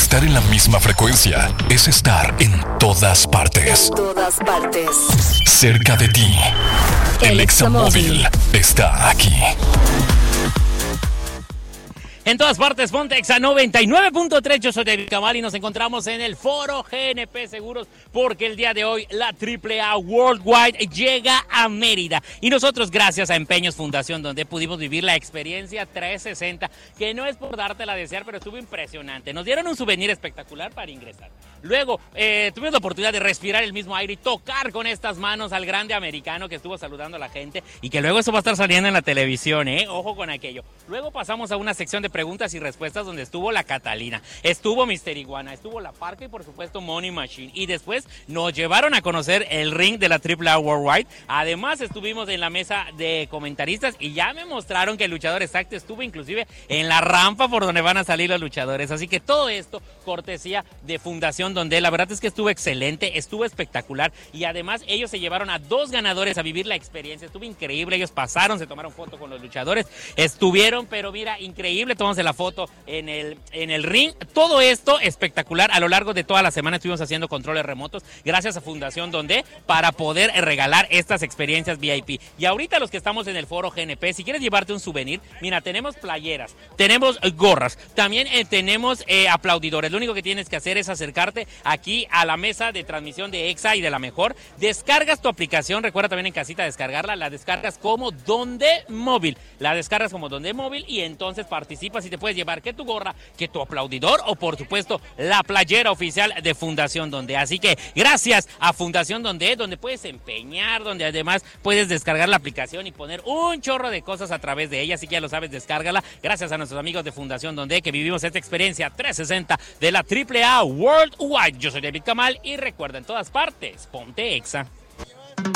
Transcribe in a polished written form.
Estar en la misma frecuencia es estar en todas partes. En todas partes. Cerca de ti. El Examóvil está aquí. En todas partes, ponte Exa 99.3. Yo soy David Kamal y nos encontramos en el foro GNP Seguros porque el día de hoy la AAA Worldwide llega a Mérida. Y nosotros, gracias a Empeños Fundación, donde pudimos vivir la experiencia 360, que no es por dártela a desear, pero estuvo impresionante. Nos dieron un souvenir espectacular para ingresar. Luego tuvimos la oportunidad de respirar el mismo aire y tocar con estas manos al grande americano que estuvo saludando a la gente y que luego eso va a estar saliendo en la televisión, Ojo con aquello. Luego pasamos a una sección de preguntas y respuestas donde estuvo la Catalina, estuvo Mr. Iguana, estuvo la Parca y por supuesto Money Machine. Y después nos llevaron a conocer el ring de la AAA Worldwide. Además estuvimos en la mesa de comentaristas y ya me mostraron que el luchador exacto estuvo inclusive en la rampa por donde van a salir los luchadores. Así que todo esto cortesía de Fundación Donde. La verdad es que estuvo excelente, estuvo espectacular y además ellos se llevaron a 2 ganadores a vivir la experiencia. Estuvo increíble, ellos pasaron, se tomaron foto con los luchadores, estuvieron, pero mira, increíble, tomándose la foto en el ring. Todo esto espectacular. A lo largo de toda la semana estuvimos haciendo controles remotos gracias a Fundación Donde para poder regalar estas experiencias VIP. Y ahorita los que estamos en el foro GNP, si quieres llevarte un souvenir, mira, tenemos playeras, tenemos gorras, también tenemos aplaudidores. Lo único que tienes que hacer es acercarte aquí a la mesa de transmisión de Exa y de La Mejor. Descargas tu aplicación, recuerda también en casita descargarla, la descargas como Donde Móvil. La descargas como Donde Móvil y entonces participas y te puedes llevar que tu gorra, que tu aplaudidor o por supuesto la playera oficial de Fundación Donde. Así que gracias a Fundación donde puedes empeñar, donde además puedes descargar la aplicación y poner un chorro de cosas a través de ella. Así que ya lo sabes, descárgala. Gracias a nuestros amigos de Fundación Donde que vivimos esta experiencia 360 de la AAA Worldwide. Yo soy David Kamal y recuerda, en todas partes, ponte Exa.